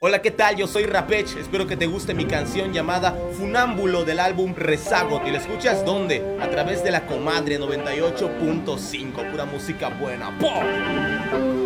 Hola, ¿qué tal? Yo soy Rapech, espero que te guste mi canción llamada Funámbulo del álbum Rezago. ¿Y la escuchas dónde? A través de La Comadre 98.5, pura música buena. ¡Pum!